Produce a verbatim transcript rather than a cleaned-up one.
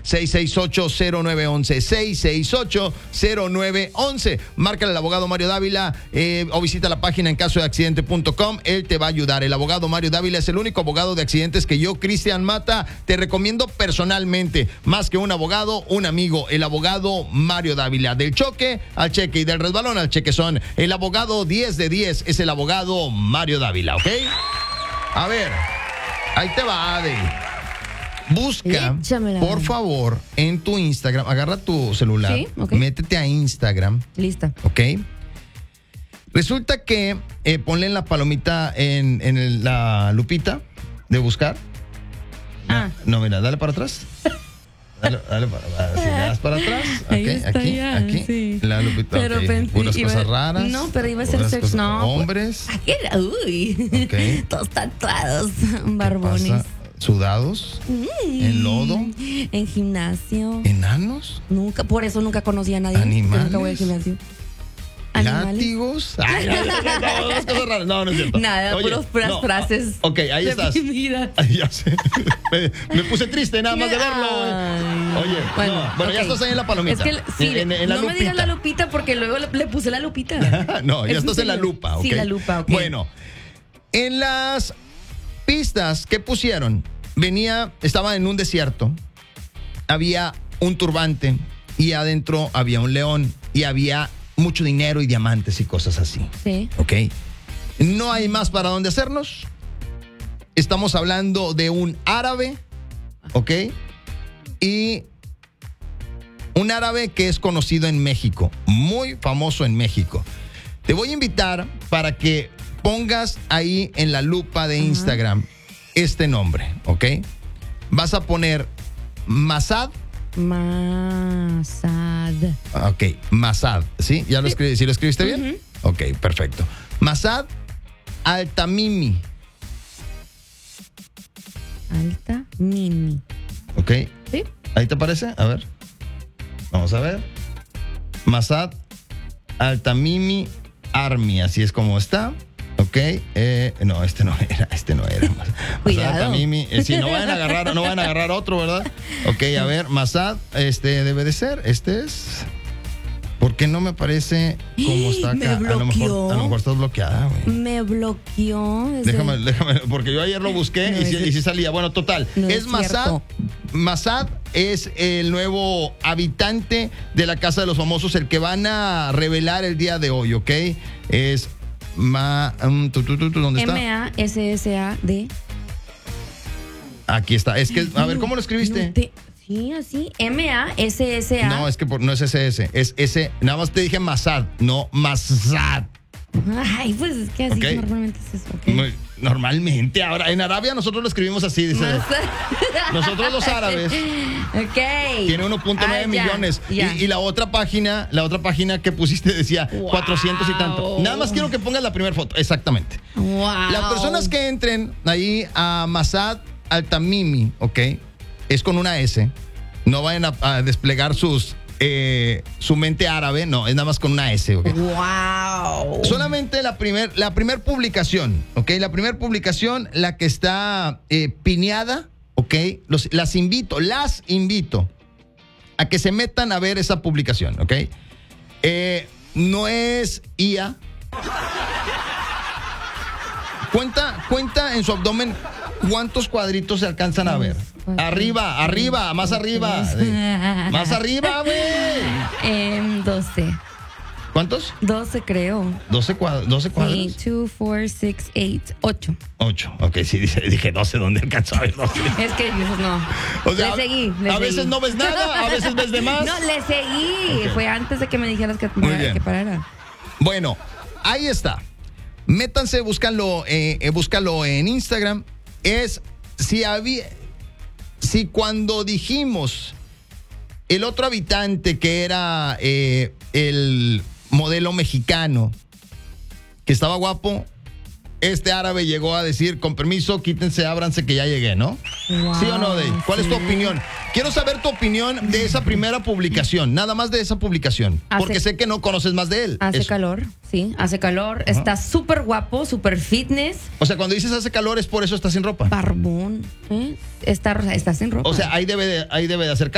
seis seis ocho, cero nueve uno uno, seis seis ocho, cero nueve uno uno. Márcale al abogado Mario Dávila eh, o visita la página en caso de accidente punto com. Él te va a ayudar. El abogado Mario Dávila es el único abogado de accidentes que yo, Cristian Mata, te recomiendo personalmente. Más que un abogado, un amigo. El abogado Mario Dávila. Del choque al cheque y del resbalón al chequezón. El abogado diez de diez es el abogado Mario Dávila, ¿ok? A ver, ahí te va, Ade. Busca, Échamela. por favor, en tu Instagram. Agarra tu celular. Sí, okay. Métete a Instagram. Lista. ¿Ok? Resulta que eh, ponle en la palomita en, en el- la lupita de buscar. Ah. No, mira, dale para atrás. Dale, dale para, si le das para atrás. Ahí Ok, está aquí, ya, aquí. sí. La lupita. Pero ok. pensé- Puras iba- cosas raras. no, pero iba a ser puras sex- cosas- no, pues- Hombres. Ay, era- Uy. Ok. Todos tatuados, ¿Qué barbones. pasa? Sudados. En lodo. En gimnasio. Enanos. Nunca, por eso nunca conocí a nadie. porque Animales. Nunca voy al gimnasio. Animales. Látigos. Ay, no, no, no, no, no, cosas raras. No, no es cierto. Nada, Oye, puros- puras no, frases. Ok, ahí de estás. mi vida. Ay, ya sé. Me, me puse triste nada más de verlo. güey. Ay. Oye, Bueno, no, bueno, ya ok. estás ahí en la palomita. Es que, sí, en, en- en la no lupita. me digas la lupita porque luego le, le puse la lupita. No, ya Es estás en la serio. lupa, ¿ok? Sí, la lupa, ok. Bueno, en las pistas que pusieron, venía, estaba en un desierto, había un turbante y adentro había un león y había mucho dinero y diamantes y cosas así. Sí. ¿Ok? No hay más para dónde hacernos. Estamos hablando de un árabe, ¿ok? Y un árabe que es conocido en México, muy famoso en México. Te voy a invitar para que pongas ahí en la lupa de Instagram este nombre, ¿ok? Vas a poner Masad. Masad. Ok, Masad, ¿sí? ¿Ya lo escribí? ¿Sí lo escribiste bien? Ok, perfecto. Masad Altamimi, Alta Mimi. ¿ok? ¿Sí? ¿Ahí te parece? A ver. Vamos a ver. Masad Altamimi Army, así es como está. Ok, eh, no, este no era, este no era. Masad Cuidado. Altamimi, eh, sí, no van a agarrar, no van a agarrar otro, ¿verdad? Ok, a ver, Masad, este debe de ser, este es. ¿Por qué no me parece como está Me acá? A lo mejor, bloqueó. a lo mejor estás bloqueada, güey. Me bloqueó. desde- Déjame, déjame, porque yo ayer lo busqué No, y, sí, es- y sí salía. Bueno, total. No es es Masad. cierto. Masad es el nuevo habitante de la Casa de los Famosos, el que van a revelar el día de hoy, ¿ok? Es Ma, um, tu, tu, tu, tu, ¿dónde está? M A S S A D. Aquí está. Es que, a ver, No, ¿cómo lo escribiste? no te- Sí, así. M A S S A. No, es que por- no es ese S, es ese. Nada más te dije Masad, no Masad. Ay, pues es que así Ok. normalmente es eso. ok. Muy- Normalmente, ahora en Arabia nosotros lo escribimos así, dice. Masad. Nosotros los árabes. Ok. Tiene uno punto nueve Ah, ya, millones. ya. Y, y la otra página, la otra página que pusiste decía Wow. cuatrocientos y tanto. Nada más quiero que pongas la primera foto. Exactamente. Wow. Las personas que entren ahí a Masad Altamimi, ¿ok? Es con una S. No vayan a, a desplegar sus eh, su mente árabe. No, es nada más con una S, ¿ok? Wow. Solamente la primer, la primer publicación, ¿ok? La primer publicación, la que está eh, pineada, ¿ok? Los, las invito, las invito a que se metan a ver esa publicación, ¿ok? Eh, no es I A. Cuenta, cuenta en su abdomen cuántos cuadritos se alcanzan a ver. cuatro, Arriba, arriba, más arriba. tres. Sí. Más arriba, güey. Em, doce. ¿Cuántos? doce creo. doce cuadros. doce cuadros. Sí, dos, cuatro, seis, ocho. ocho. ocho. Ok, sí, dije, dije doce, ¿dónde alcanzó a ver doce? Es que dices no. O sea, le seguí. le a seguí. veces no ves nada, a veces ves de más. No, le seguí. Ok. Fue antes de que me dijeras que, Muy bien. que parara. Bueno, ahí está. Métanse, búscanlo, eh, eh, búscalo en Instagram. Es si había, si cuando dijimos el otro habitante que era eh, el modelo mexicano, que estaba guapo, este árabe llegó a decir, con permiso, quítense, ábranse que ya llegué, ¿no? Wow, ¿Sí o no, Dey? ¿Cuál es tu sí. opinión? Quiero saber tu opinión de esa primera publicación, nada más de esa publicación, Hace- porque sé que no conoces más de él. Hace Eso. calor, sí, hace calor. Está súper guapo, súper fitness. O sea, cuando dices hace calor es por eso estás sin ropa. Barbón. ¿eh? Está, está sin ropa. O sea, ahí debe de, ahí debe de hacer